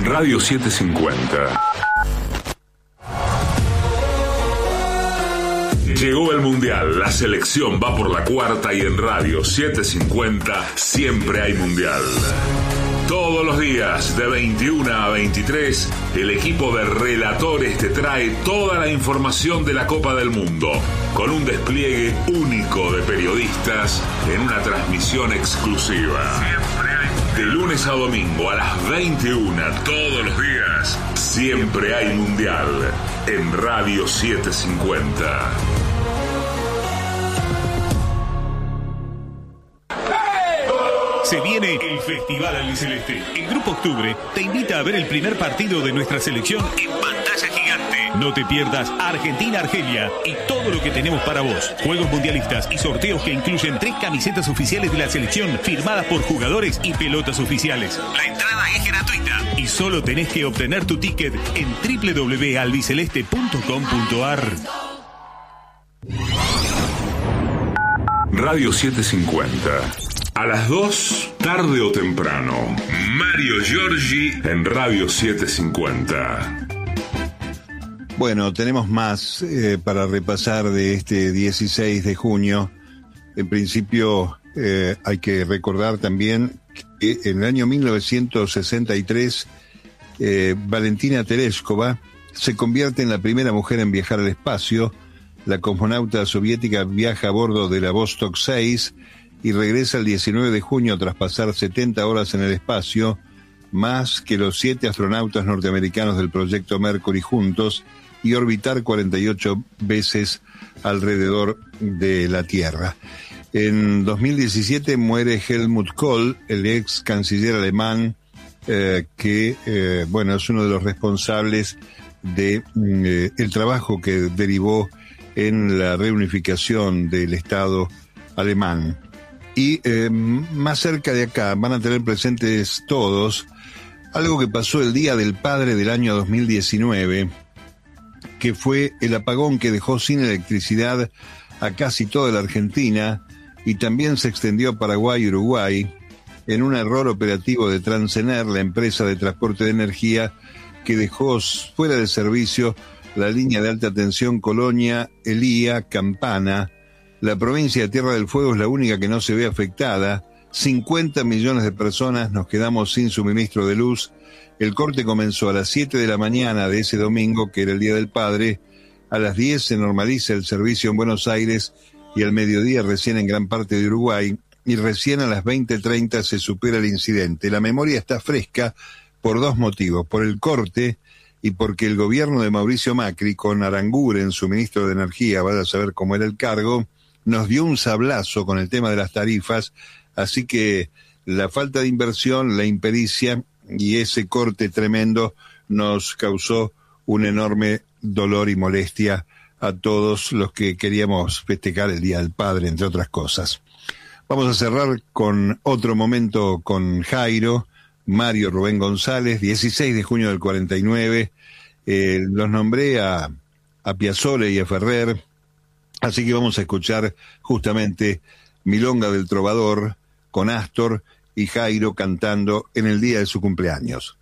Radio 750. Llegó el Mundial, la selección va por la cuarta y en Radio 750 siempre hay Mundial. Todos los días, de 21 a 23, el equipo de relatores te trae toda la información de la Copa del Mundo, con un despliegue único de periodistas en una transmisión exclusiva. De lunes a domingo a las 21, todos los días, siempre hay Mundial en Radio 750. Se viene el Festival Albiceleste. El Grupo Octubre te invita a ver el primer partido de nuestra selección en pantalla gigante. No te pierdas Argentina-Argelia y todo lo que tenemos para vos. Juegos mundialistas y sorteos que incluyen 3 camisetas oficiales de la selección firmadas por jugadores y pelotas oficiales. La entrada es gratuita y solo tenés que obtener tu ticket en www.albiceleste.com.ar. Radio 750. A las 2, tarde o temprano, Mario Giorgi en Radio 750. Bueno, tenemos más para repasar de este 16 de junio. En principio, hay que recordar también que en el año 1963, Valentina Tereshkova se convierte en la primera mujer en viajar al espacio. La cosmonauta soviética viaja a bordo de la Vostok 6 y regresa el 19 de junio tras pasar 70 horas en el espacio, más que los 7 astronautas norteamericanos del proyecto Mercury juntos, y orbitar 48 veces alrededor de la Tierra. En 2017 muere Helmut Kohl, el ex canciller alemán, que es uno de los responsables de el trabajo que derivó en la reunificación del Estado alemán. Y más cerca de acá van a tener presentes todos algo que pasó el Día del Padre del año 2019, que fue el apagón que dejó sin electricidad a casi toda la Argentina y también se extendió a Paraguay y Uruguay en un error operativo de Transener, la empresa de transporte de energía que dejó fuera de servicio la línea de alta tensión Colonia-Elía-Campana. La provincia de Tierra del Fuego es la única que no se ve afectada. 50 millones de personas nos quedamos sin suministro de luz. El corte comenzó a las 7 de la mañana de ese domingo, que era el Día del Padre. A las 10 se normaliza el servicio en Buenos Aires y al mediodía recién en gran parte de Uruguay. Y recién a las 20:30 se supera el incidente. La memoria está fresca por 2 motivos. Por el corte y porque el gobierno de Mauricio Macri, con Aranguren, su ministro de Energía, vaya a saber cómo era el cargo, nos dio un sablazo con el tema de las tarifas, así que la falta de inversión, la impericia y ese corte tremendo nos causó un enorme dolor y molestia a todos los que queríamos festejar el Día del Padre, entre otras cosas. Vamos a cerrar con otro momento con Jairo, Mario Rubén González, 16 de junio del 49. Los nombré a Piazzolla y a Ferrer. Así que vamos a escuchar justamente Milonga del Trovador con Astor y Jairo cantando en el día de su cumpleaños.